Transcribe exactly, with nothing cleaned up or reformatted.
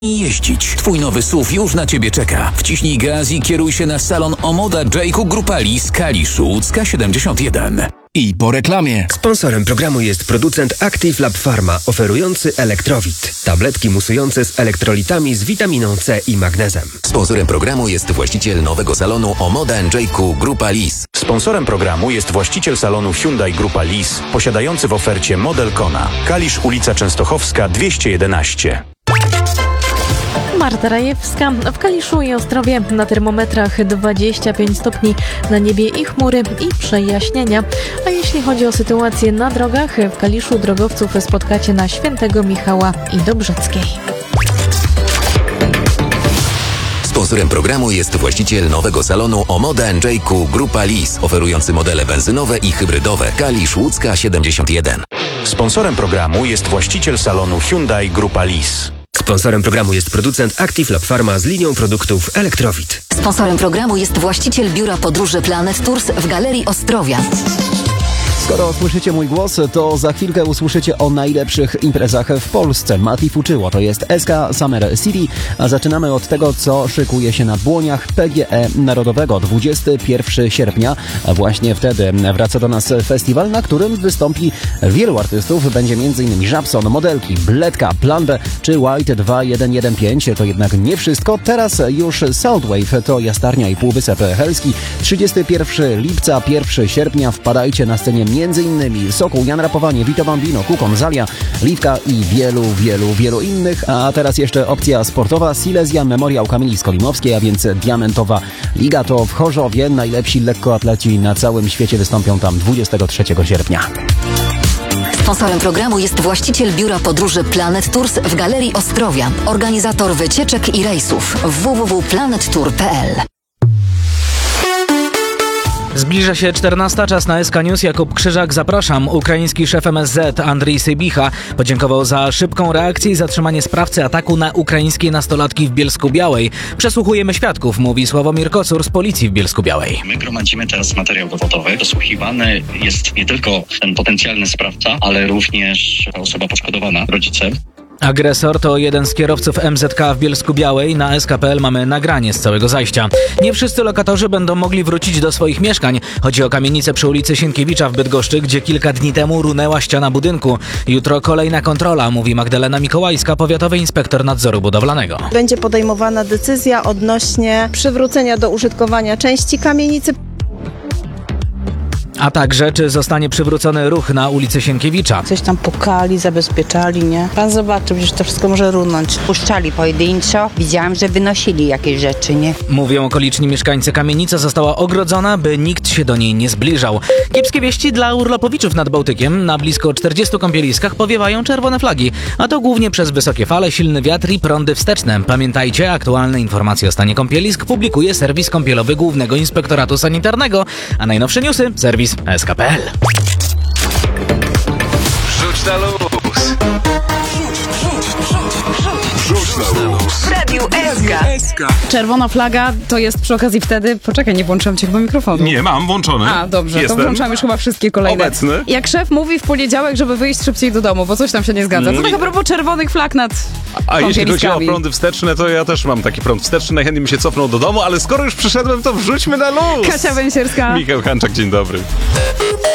I jeździć. Twój nowy S U V już na Ciebie czeka. Wciśnij gaz i kieruj się na salon Omoda Jayku Grupa Lis Kaliszu Łódzka siedemdziesiąt jeden. I po reklamie. Sponsorem programu jest producent Active Lab Pharma, oferujący Elektrowit. Tabletki musujące z elektrolitami z witaminą C i magnezem. Sponsorem programu jest właściciel nowego salonu Omoda Jayku Grupa Lis. Sponsorem programu jest właściciel salonu Hyundai Grupa Lis, posiadający w ofercie model Kona. Kalisz, ulica Częstochowska dwieście jedenaście. Marta Rajewska. W Kaliszu i Ostrowie na termometrach dwadzieścia pięć stopni, na niebie i chmury i przejaśnienia. A jeśli chodzi o sytuację na drogach, w Kaliszu drogowców spotkacie na Świętego Michała i Dobrzeckiej. Sponsorem programu jest właściciel nowego salonu Omoda Jayku Grupa Lis, oferujący modele benzynowe i hybrydowe. Kalisz, Łódzka siedemdziesiąt jeden. Sponsorem programu jest właściciel salonu Hyundai Grupa Lis. Sponsorem programu jest producent Active Lab Pharma z linią produktów Elektrowit. Sponsorem programu jest właściciel biura podróży Planet Tours w Galerii Ostrowia. Skoro słyszycie mój głos, to za chwilkę usłyszycie o najlepszych imprezach w Polsce. Mati Fuczyło, to jest S K Summer City, a zaczynamy od tego, co szykuje się na błoniach P G E Narodowego. dwudziestego pierwszego sierpnia, a właśnie wtedy wraca do nas festiwal, na którym wystąpi wielu artystów. Będzie m.in. Żabson, Modelki, Bledka, Plan B czy White dwa jeden jeden pięć. To jednak nie wszystko. Teraz już Soundwave, to Jastarnia i Półwysep Helski. trzydziestego pierwszego lipca, pierwszego sierpnia wpadajcie na scenie między innymi Sokół, Jan Rapowanie, Vito Bambino, Kukon, Zalia, Liwka i wielu, wielu, wielu innych. A teraz jeszcze opcja sportowa Silesia Memoriał Kamienic-Kolimowskiej, a więc Diamentowa Liga. To w Chorzowie najlepsi lekkoatleci na całym świecie wystąpią tam dwudziestego trzeciego sierpnia. Sponsorem programu jest właściciel biura podróży Planet Tours w Galerii Ostrowia, organizator wycieczek i rejsów w w w kropka planet tour kropka p l. Zbliża się czternasta, czas na S K News. Jakub Krzyżak, zapraszam. Ukraiński szef M S Z Andrii Sybicha podziękował za szybką reakcję i zatrzymanie sprawcy ataku na ukraińskie nastolatki w Bielsku-Białej. Przesłuchujemy świadków, mówi Sławomir Kocur z policji w Bielsku-Białej. My gromadzimy teraz materiał dowodowy. Dosłuchiwany jest nie tylko ten potencjalny sprawca, ale również ta osoba poszkodowana, rodzice. Agresor to jeden z kierowców M Z K w Bielsku-Białej. Na S K kropka p l mamy nagranie z całego zajścia. Nie wszyscy lokatorzy będą mogli wrócić do swoich mieszkań. Chodzi o kamienicę przy ulicy Sienkiewicza w Bydgoszczy, gdzie kilka dni temu runęła ściana budynku. Jutro kolejna kontrola, mówi Magdalena Mikołajska, powiatowy inspektor nadzoru budowlanego. Będzie podejmowana decyzja odnośnie przywrócenia do użytkowania części kamienicy. A także, czy zostanie przywrócony ruch na ulicy Sienkiewicza. Coś tam pukali, zabezpieczali, nie? Pan zobaczy, przecież to wszystko może runąć. Puszczali pojedynczo, widziałam, że wynosili jakieś rzeczy, nie? Mówią okoliczni mieszkańcy. Kamienica została ogrodzona, by nikt się do niej nie zbliżał. Kiepskie wieści dla urlopowiczów nad Bałtykiem. Na blisko czterdziestu kąpieliskach powiewają czerwone flagi. A to głównie przez wysokie fale, silny wiatr i prądy wsteczne. Pamiętajcie, aktualne informacje o stanie kąpielisk publikuje serwis kąpielowy Głównego Inspektoratu Sanitarnego. A najnowsze newsy serwis S K kropka p l. Rzuć na luz. Rzuć na luz. W Radiu S K. Czerwona flaga to jest przy okazji wtedy... Poczekaj, nie włączyłam ci chyba mikrofonu. Nie, mam włączony. A, dobrze, Jestem. to włączam już chyba wszystkie kolejne. Obecny. Jak szef mówi w poniedziałek, żeby wyjść szybciej do domu, bo coś tam się nie zgadza. To tak a propos czerwonych flag nad A jeśli chodzi o kąpieliskami. prądy wsteczne, to ja też mam taki prąd wsteczny. Najchętniej mi się cofnął do domu, ale skoro już przyszedłem, to wrzućmy na luz. Kasia Węsierska. Michał Hanczak, dzień dobry.